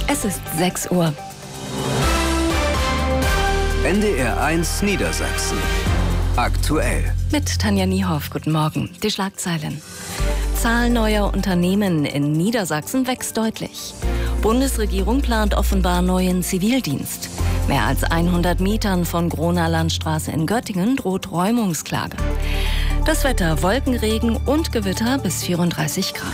Es ist 6 Uhr. NDR 1 Niedersachsen. Aktuell. Mit Tanja Niehoff, guten Morgen. Die Schlagzeilen. Zahl neuer Unternehmen in Niedersachsen wächst deutlich. Bundesregierung plant offenbar neuen Zivildienst. Mehr als 100 Mietern von Groner Landstraße in Göttingen droht Räumungsklage. Das Wetter: Wolkenregen und Gewitter bis 34 Grad.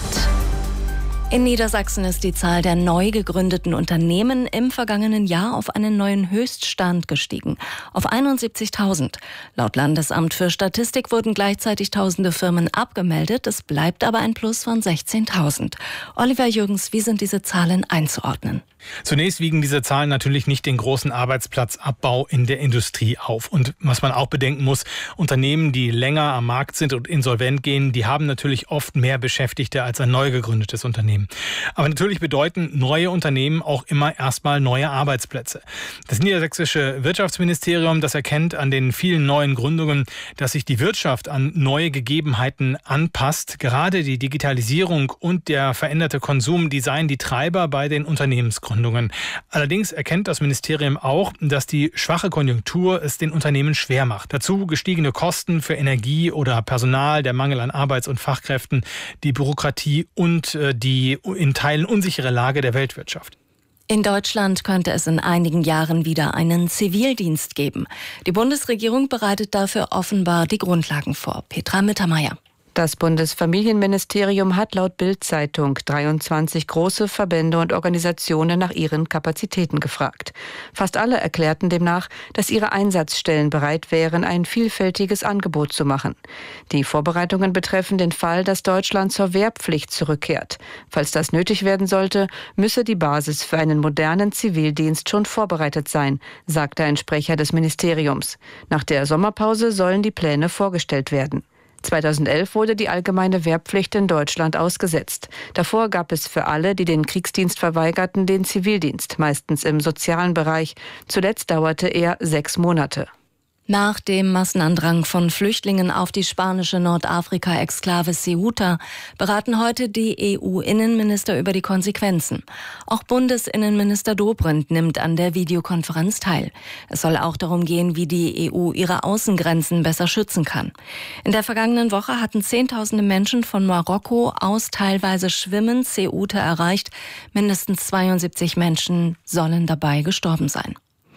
In Niedersachsen ist die Zahl der neu gegründeten Unternehmen im vergangenen Jahr auf einen neuen Höchststand gestiegen, auf 71.000. Laut Landesamt für Statistik wurden gleichzeitig tausende Firmen abgemeldet. Es bleibt aber ein Plus von 16.000. Oliver Jürgens, wie sind diese Zahlen einzuordnen? Zunächst wiegen diese Zahlen natürlich nicht den großen Arbeitsplatzabbau in der Industrie auf. Und was man auch bedenken muss, Unternehmen, die länger am Markt sind und insolvent gehen, die haben natürlich oft mehr Beschäftigte als ein neu gegründetes Unternehmen. Aber natürlich bedeuten neue Unternehmen auch immer erstmal neue Arbeitsplätze. Das niedersächsische Wirtschaftsministerium, das erkennt an den vielen neuen Gründungen, dass sich die Wirtschaft an neue Gegebenheiten anpasst. Gerade die Digitalisierung und der veränderte Konsum, die seien die Treiber bei den Unternehmensgründungen. Allerdings erkennt das Ministerium auch, dass die schwache Konjunktur es den Unternehmen schwer macht. Dazu gestiegene Kosten für Energie oder Personal, der Mangel an Arbeits- und Fachkräften, die Bürokratie und die in Teilen unsichere Lage der Weltwirtschaft. In Deutschland könnte es in einigen Jahren wieder einen Zivildienst geben. Die Bundesregierung bereitet dafür offenbar die Grundlagen vor. Petra Mittermeier. Das Bundesfamilienministerium hat laut Bild-Zeitung 23 große Verbände und Organisationen nach ihren Kapazitäten gefragt. Fast alle erklärten demnach, dass ihre Einsatzstellen bereit wären, ein vielfältiges Angebot zu machen. Die Vorbereitungen betreffen den Fall, dass Deutschland zur Wehrpflicht zurückkehrt. Falls das nötig werden sollte, müsse die Basis für einen modernen Zivildienst schon vorbereitet sein, sagte ein Sprecher des Ministeriums. Nach der Sommerpause sollen die Pläne vorgestellt werden. 2011 wurde die allgemeine Wehrpflicht in Deutschland ausgesetzt. Davor gab es für alle, die den Kriegsdienst verweigerten, den Zivildienst, meistens im sozialen Bereich. Zuletzt dauerte er 6 Monate. Nach dem Massenandrang von Flüchtlingen auf die spanische Nordafrika-Exklave Ceuta beraten heute die EU-Innenminister über die Konsequenzen. Auch Bundesinnenminister Dobrindt nimmt an der Videokonferenz teil. Es soll auch darum gehen, wie die EU ihre Außengrenzen besser schützen kann. In der vergangenen Woche hatten Zehntausende Menschen von Marokko aus teilweise schwimmend Ceuta erreicht. Mindestens 72 Menschen sollen dabei gestorben sein.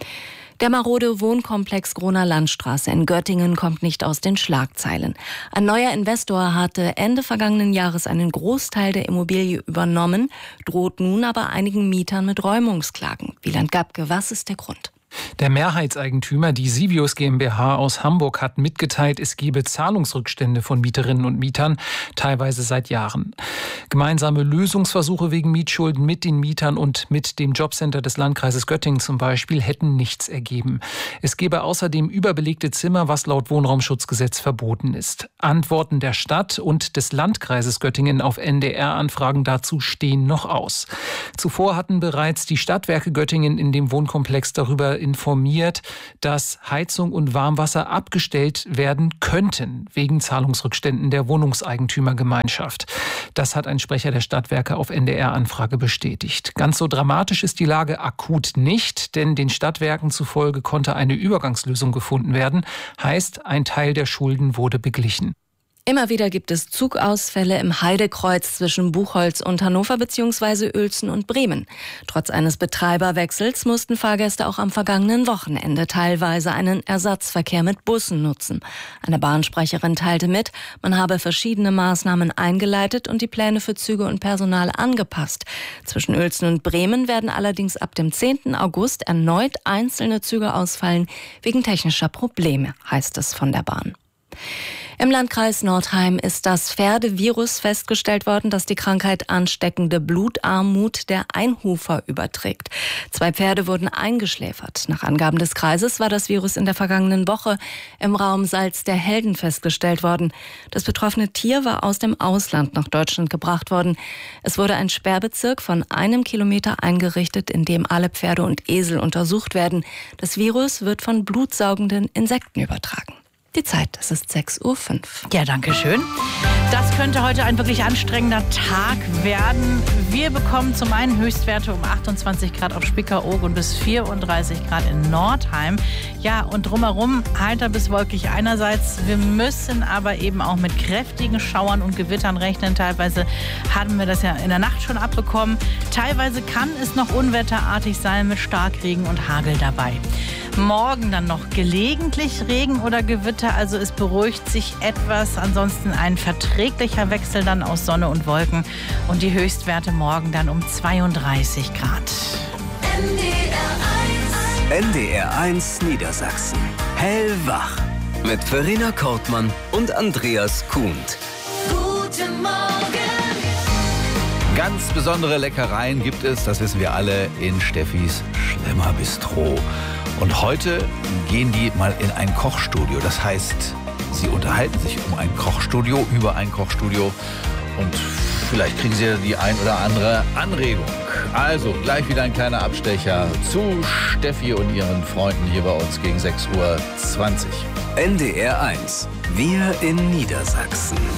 Der marode Wohnkomplex Groner Landstraße in Göttingen kommt nicht aus den Schlagzeilen. Ein neuer Investor hatte Ende vergangenen Jahres einen Großteil der Immobilie übernommen, droht nun aber einigen Mietern mit Räumungsklagen. Wieland Gabke, was ist der Grund? Der Mehrheitseigentümer, die Sivius GmbH aus Hamburg, hat mitgeteilt, es gebe Zahlungsrückstände von Mieterinnen und Mietern, teilweise seit Jahren. Gemeinsame Lösungsversuche wegen Mietschulden mit den Mietern und mit dem Jobcenter des Landkreises Göttingen zum Beispiel hätten nichts ergeben. Es gebe außerdem überbelegte Zimmer, was laut Wohnraumschutzgesetz verboten ist. Antworten der Stadt und des Landkreises Göttingen auf NDR-Anfragen dazu stehen noch aus. Zuvor hatten bereits die Stadtwerke Göttingen in dem Wohnkomplex darüber informiert, dass Heizung und Warmwasser abgestellt werden könnten wegen Zahlungsrückständen der Wohnungseigentümergemeinschaft. Das hat ein Sprecher der Stadtwerke auf NDR-Anfrage bestätigt. Ganz so dramatisch ist die Lage akut nicht, denn den Stadtwerken zufolge konnte eine Übergangslösung gefunden werden. Heißt, ein Teil der Schulden wurde beglichen. Immer wieder gibt es Zugausfälle im Heidekreuz zwischen Buchholz und Hannover bzw. Uelzen und Bremen. Trotz eines Betreiberwechsels mussten Fahrgäste auch am vergangenen Wochenende teilweise einen Ersatzverkehr mit Bussen nutzen. Eine Bahnsprecherin teilte mit, man habe verschiedene Maßnahmen eingeleitet und die Pläne für Züge und Personal angepasst. Zwischen Uelzen und Bremen werden allerdings ab dem 10. August erneut einzelne Züge ausfallen wegen technischer Probleme, heißt es von der Bahn. Im Landkreis Nordheim ist das Pferdevirus festgestellt worden, das die Krankheit ansteckende Blutarmut der Einhufer überträgt. 2 Pferde wurden eingeschläfert. Nach Angaben des Kreises war das Virus in der vergangenen Woche im Raum Salz der Helden festgestellt worden. Das betroffene Tier war aus dem Ausland nach Deutschland gebracht worden. Es wurde ein Sperrbezirk von 1 Kilometer eingerichtet, in dem alle Pferde und Esel untersucht werden. Das Virus wird von blutsaugenden Insekten übertragen. Die Zeit, es ist 6:05 Uhr. Ja, danke schön. Das könnte heute ein wirklich anstrengender Tag werden. Wir bekommen zum einen Höchstwerte um 28 Grad auf Spiekeroog und bis 34 Grad in Nordheim. Ja, und drumherum heiter bis wolkig einerseits. Wir müssen aber eben auch mit kräftigen Schauern und Gewittern rechnen. Teilweise haben wir das ja in der Nacht schon abbekommen. Teilweise kann es noch unwetterartig sein mit Starkregen und Hagel dabei. Morgen dann noch gelegentlich Regen oder Gewitter, also es beruhigt sich etwas. Ansonsten ein verträglicher Wechsel dann aus Sonne und Wolken und die Höchstwerte morgen dann um 32 Grad. NDR 1 Niedersachsen. Hellwach. Mit Verena Kortmann und Andreas Kuhnt. Guten Morgen. Ganz besondere Leckereien gibt es, das wissen wir alle, in Steffis Schlemmerbistro. Und heute gehen die mal in ein Kochstudio. Das heißt, sie unterhalten sich über ein Kochstudio und vielleicht kriegen sie die ein oder andere Anregung. Also gleich wieder ein kleiner Abstecher zu Steffi und ihren Freunden hier bei uns gegen 6:20 Uhr. NDR 1. Wir in Niedersachsen.